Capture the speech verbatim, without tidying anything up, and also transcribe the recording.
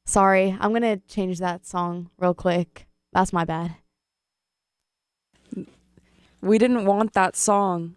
Sorry, I'm gonna change that song real quick. That's my bad. We didn't want that song.